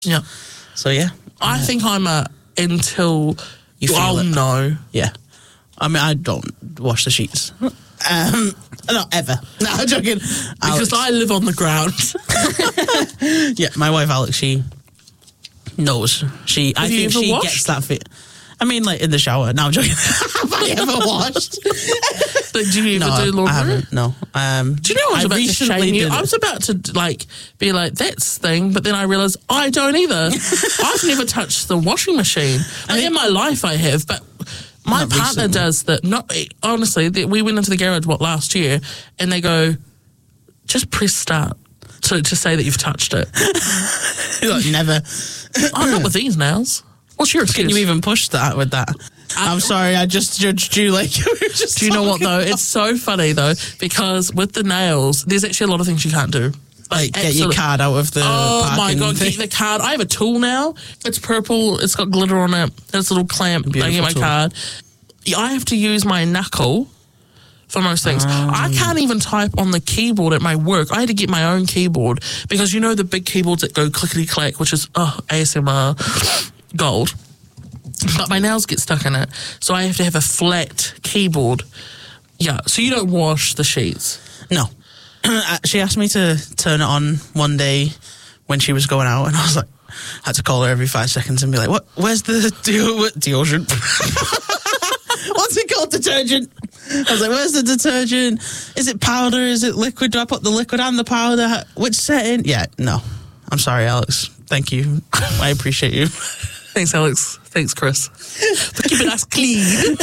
Yeah. So, yeah. I think I'm until You feel I'll it. know. Yeah. I mean, I don't wash the sheets. Not ever. No, I'm joking. Because I live on the ground. Yeah, my wife Alex, she knows. I you think ever she washed? gets that fit. I mean, like in the shower. No, I'm joking. Have I ever washed? But do you ever do laundry? I haven't. No. Do you know I was about to shame you? I was about to be like, that's thing, but then I realised I don't either. I've never touched the washing machine. In my life I have, but my Not partner recently. does that. Not honestly, we went into the garage last year, and they go, just press start to say that you've touched it. Like, never. I'm not with these nails. What's your excuse? Can you even push that with that? I'm sorry, I just judged you like you were just. Do you know what though? It's so funny though, because with the nails, there's actually a lot of things you can't do. Like, get your card out of the Oh my parking God, thing. get the card. I have a tool now. It's purple. It's got glitter on it. It's a little clamp. I get my tool. card. I have to use my knuckle for most things. I can't even type on the keyboard at my work. I had to get my own keyboard because you know the big keyboards that go clickety-clack, which is ASMR gold. But my nails get stuck in it. So I have to have a flat keyboard. Yeah, so you don't wash the sheets? No. She asked me to turn it on one day when she was going out, and I was like, I had to call her every 5 seconds and be like, where's the deodorant? What's it called? Detergent. I was like, where's the detergent? Is it powder? Is it liquid? Do I put the liquid and the powder? Which setting? Yeah, no. I'm sorry, Alex. Thank you. I appreciate you. Thanks, Alex. Thanks, Chris. For keeping us clean.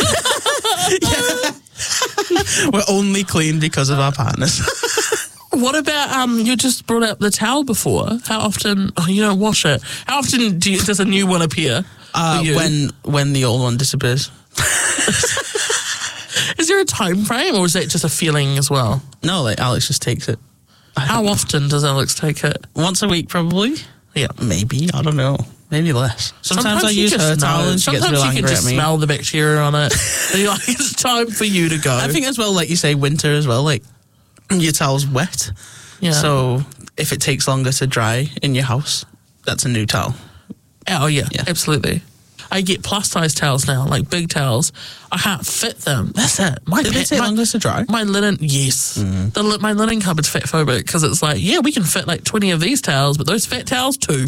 We're only clean because of our partners. What about, you just brought up the towel before. How often, you don't wash it. How often does a new one appear for you? When the old one disappears. Is there a time frame or is that just a feeling as well? No, like Alex just takes it. How often does Alex take it? Once a week, probably. Yeah. Maybe. I don't know. Maybe less. Sometimes I use her towel and she gets real angry at me. Sometimes you can just smell the bacteria on it. And you're like, it's time for you to go. I think as well, like you say, winter as well, like your towel's wet. Yeah. So if it takes longer to dry in your house, that's a new towel. Oh, yeah, absolutely. I get plus size towels now, like big towels. I can't fit them. That's it. Did they take longer to dry? My linen, yes. My linen cupboard's fat phobic because it's like, yeah, we can fit like 20 of these towels, but those fat towels too.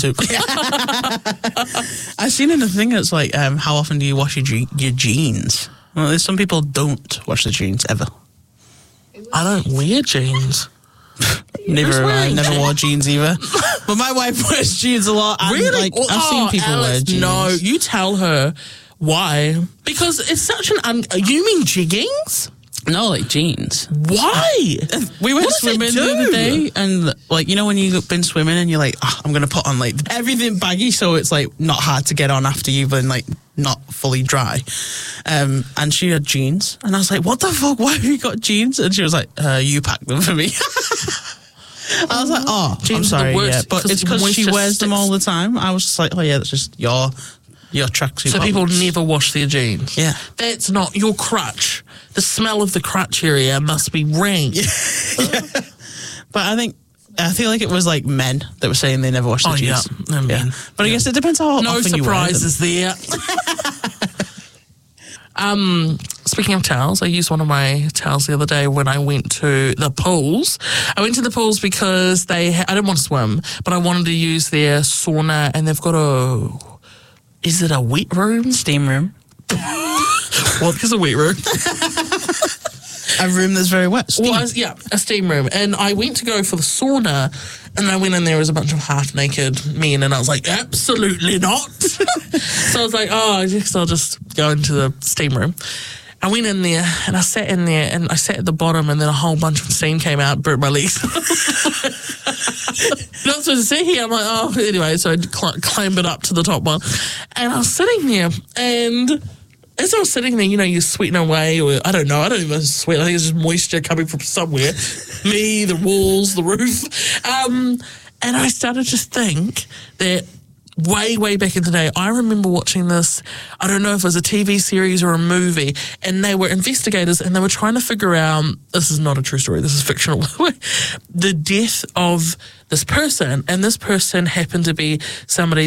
I've seen in a thing that's like, how often do you wash your jeans? Well, there's some people don't wash the jeans ever. I don't wear jeans. Never wore jeans either. But my wife wears jeans a lot. And Really? Like, I've seen people Alex, wear jeans. No, you tell her why. Because it's such an... you mean jeggings? No, like jeans. Why? We went What does it swimming the other do? day, and like, you know when you've been swimming and you're like, I'm going to put on like everything baggy so it's like not hard to get on after you've been like not fully dry. And she had jeans, and I was like, what the fuck? Why have you got jeans? And she was like, you packed them for me. I was like, Jeans I'm are the sorry, worst yeah, but it's because she moisture wears them sticks. all the time. I was just like, oh yeah, that's just your tracksuit. So people bottoms. never wash their jeans? Yeah. That's not your crutch. The smell of the crutch area must be rank. Yeah. But I feel like it was like men that were saying they never wash their jeans. Yeah. I mean, But I guess it depends how no often you wear them. surprises there. Speaking of towels, I used one of my towels the other day when I went to the pools. I went to the pools because I didn't want to swim, but I wanted to use their sauna, and they've got is it a wet room? Steam room. What is a wet room? A room that's very wet. Steam. Well, a steam room. And I went to go for the sauna, and I went in there as a bunch of half-naked men, and I was like, absolutely not. So I was like, I guess I'll just go into the steam room. I went in there, and I sat in there, and I sat at the bottom, and then a whole bunch of steam came out and burnt my legs. Not supposed to sit here. I'm like, anyway, so I clambered up to the top one. And I was sitting there, and as I was sitting there, you're sweating away, or I don't even sweat. I think it's just moisture coming from somewhere. Me, the walls, the roof. And I started to think that way back in the day, I remember watching this, I don't know if it was a TV series or a movie, and they were investigators and they were trying to figure out, this is not a true story, this is fictional, the death of this person, and this person happened to be somebody